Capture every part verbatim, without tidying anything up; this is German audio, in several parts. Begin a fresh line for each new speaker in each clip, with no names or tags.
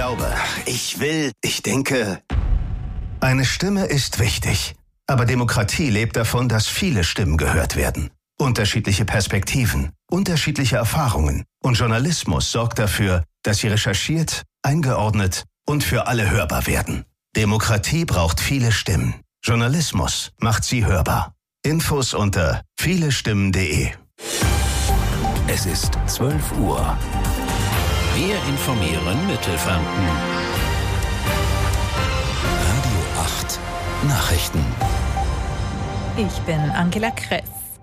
glaube, ich will, ich denke. Eine Stimme ist wichtig. Aber Demokratie lebt davon, dass viele Stimmen gehört werden. Unterschiedliche Perspektiven, unterschiedliche Erfahrungen. Und Journalismus sorgt dafür, dass sie recherchiert, eingeordnet und für alle hörbar werden. Demokratie braucht viele Stimmen. Journalismus macht sie hörbar. Infos unter vielestimmen punkt de.
Es ist zwölf Uhr. Wir informieren Mittelfranken. Radio acht Nachrichten.
Ich bin Angela Kress.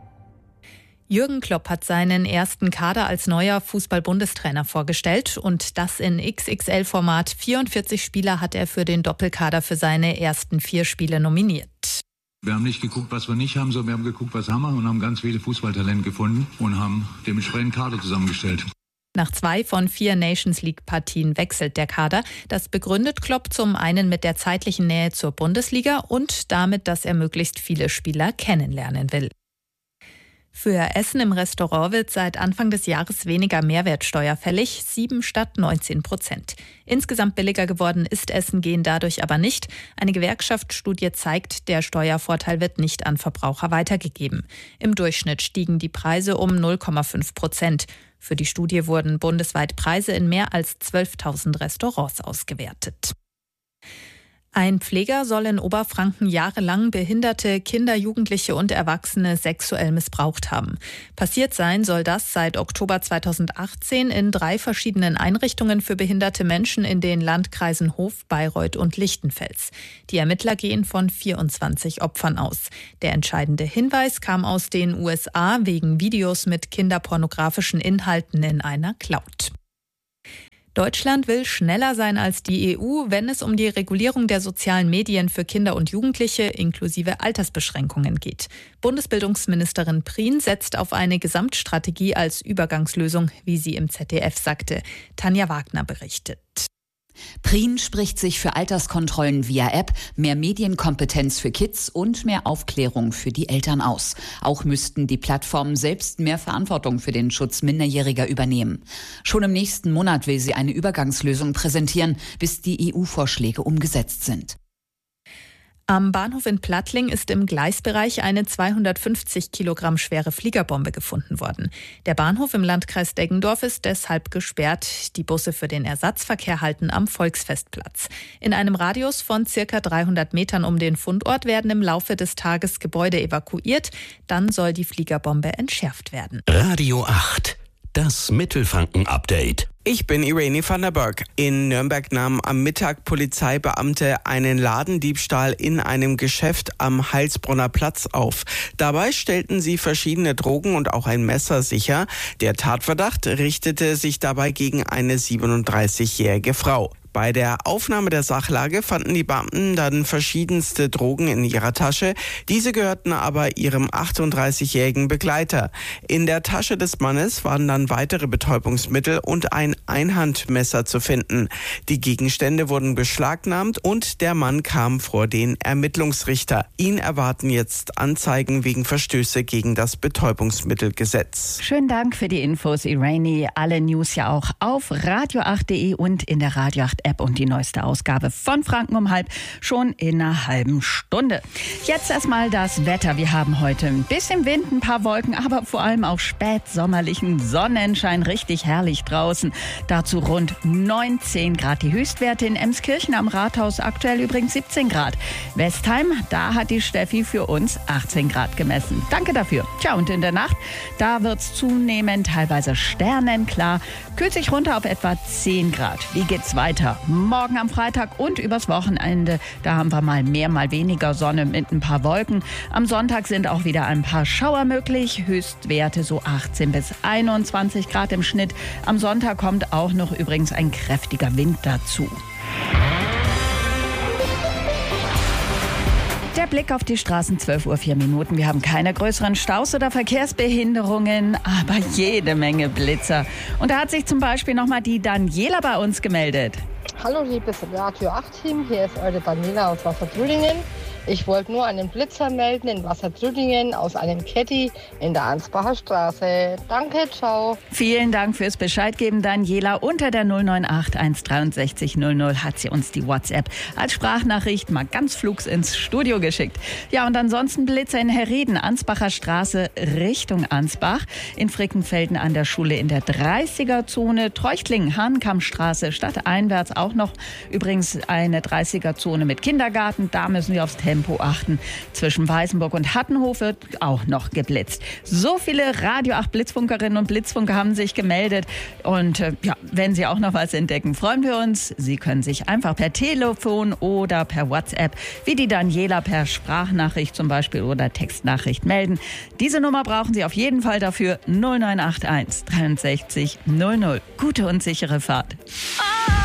Jürgen Klopp hat seinen ersten Kader als neuer Fußball-Bundestrainer vorgestellt und das in X X L-Format. vierundvierzig Spieler hat er für den Doppelkader für seine ersten vier Spiele nominiert.
Wir haben nicht geguckt, was wir nicht haben, sondern wir haben geguckt, was haben wir und haben ganz viele Fußballtalente gefunden und haben dementsprechend Kader zusammengestellt.
Nach zwei von vier Nations-League-Partien wechselt der Kader. Das begründet Klopp zum einen mit der zeitlichen Nähe zur Bundesliga und damit, dass er möglichst viele Spieler kennenlernen will. Für Essen im Restaurant wird seit Anfang des Jahres weniger Mehrwertsteuer fällig, sieben statt neunzehn Prozent. Insgesamt billiger geworden ist Essen gehen dadurch aber nicht. Eine Gewerkschaftsstudie zeigt, der Steuervorteil wird nicht an Verbraucher weitergegeben. Im Durchschnitt stiegen die Preise um null Komma fünf Prozent. Für die Studie wurden bundesweit Preise in mehr als zwölftausend Restaurants ausgewertet. Ein Pfleger soll in Oberfranken jahrelang behinderte Kinder, Jugendliche und Erwachsene sexuell missbraucht haben. Passiert sein soll das seit Oktober zweitausendachtzehn in drei verschiedenen Einrichtungen für behinderte Menschen in den Landkreisen Hof, Bayreuth und Lichtenfels. Die Ermittler gehen von vierundzwanzig Opfern aus. Der entscheidende Hinweis kam aus den U S A wegen Videos mit kinderpornografischen Inhalten in einer Cloud. Deutschland will schneller sein als die E U, wenn es um die Regulierung der sozialen Medien für Kinder und Jugendliche inklusive Altersbeschränkungen geht. Bundesbildungsministerin Prien setzt auf eine Gesamtstrategie als Übergangslösung, wie sie im Z D F sagte. Tanja Wagner berichtet.
Prien spricht sich für Alterskontrollen via App, mehr Medienkompetenz für Kids und mehr Aufklärung für die Eltern aus. Auch müssten die Plattformen selbst mehr Verantwortung für den Schutz Minderjähriger übernehmen. Schon im nächsten Monat will sie eine Übergangslösung präsentieren, bis die E U-Vorschläge umgesetzt sind.
Am Bahnhof in Plattling ist im Gleisbereich eine zweihundertfünfzig Kilogramm schwere Fliegerbombe gefunden worden. Der Bahnhof im Landkreis Deggendorf ist deshalb gesperrt. Die Busse für den Ersatzverkehr halten am Volksfestplatz. In einem Radius von circa dreihundert Metern um den Fundort werden im Laufe des Tages Gebäude evakuiert. Dann soll die Fliegerbombe entschärft werden.
Radio acht. Das Mittelfranken-Update.
Ich bin Irene van der Berg. In Nürnberg nahmen am Mittag Polizeibeamte einen Ladendiebstahl in einem Geschäft am Heilsbronner Platz auf. Dabei stellten sie verschiedene Drogen und auch ein Messer sicher. Der Tatverdacht richtete sich dabei gegen eine siebenunddreißigjährige Frau. Bei der Aufnahme der Sachlage fanden die Beamten dann verschiedenste Drogen in ihrer Tasche. Diese gehörten aber ihrem achtunddreißigjährigen Begleiter. In der Tasche des Mannes waren dann weitere Betäubungsmittel und ein Einhandmesser zu finden. Die Gegenstände wurden beschlagnahmt und der Mann kam vor den Ermittlungsrichter. Ihn erwarten jetzt Anzeigen wegen Verstöße gegen das Betäubungsmittelgesetz.
Schönen Dank für die Infos, Irene. Alle News ja auch auf radio acht punkt de und in der Radio acht App und die neueste Ausgabe von Franken um halb schon in einer halben Stunde. Jetzt erstmal das Wetter. Wir haben heute ein bisschen Wind, ein paar Wolken, aber vor allem auch spätsommerlichen Sonnenschein. Richtig herrlich draußen. Dazu rund neunzehn Grad. Die Höchstwerte in Emskirchen am Rathaus aktuell übrigens siebzehn Grad. Westheim, da hat die Steffi für uns achtzehn Grad gemessen. Danke dafür. Tja, und in der Nacht, da wird es zunehmend teilweise sternenklar. Kühlt sich runter auf etwa zehn Grad. Wie geht's weiter? Morgen am Freitag und übers Wochenende, da haben wir mal mehr, mal weniger Sonne mit ein paar Wolken. Am Sonntag sind auch wieder ein paar Schauer möglich. Höchstwerte so achtzehn bis einundzwanzig Grad im Schnitt. Am Sonntag kommt auch noch übrigens ein kräftiger Wind dazu. Der Blick auf die Straßen, zwölf Uhr vier Minuten. Wir haben keine größeren Staus oder Verkehrsbehinderungen, aber jede Menge Blitzer. Und da hat sich zum Beispiel nochmal die Daniela bei uns gemeldet.
Hallo liebes Radio acht Team, hier ist eure Daniela aus Wasserbrüllingen. Ich wollte nur einen Blitzer melden in Wassertrüdingen aus einem Caddy in der Ansbacher Straße. Danke, ciao.
Vielen Dank fürs Bescheidgeben, Daniela. Unter der null neun acht eins dreiundsechzig null null hat sie uns die WhatsApp als Sprachnachricht mal ganz flugs ins Studio geschickt. Ja, und ansonsten Blitzer in Herrieden, Ansbacher Straße Richtung Ansbach, in Frickenfelden an der Schule in der dreißiger-Zone, Treuchtlingen, Hahnkammstraße, stadteinwärts auch noch übrigens eine dreißiger-Zone mit Kindergarten. Da müssen wir aufs Tempo achten. Zwischen Weißenburg und Hattenhof wird auch noch geblitzt. So viele Radio acht Blitzfunkerinnen und Blitzfunker haben sich gemeldet. Und äh, ja, wenn Sie auch noch was entdecken, freuen wir uns. Sie können sich einfach per Telefon oder per WhatsApp, wie die Daniela, per Sprachnachricht zum Beispiel oder Textnachricht melden. Diese Nummer brauchen Sie auf jeden Fall dafür. null neun acht eins dreiundsechzig null null. Gute und sichere Fahrt.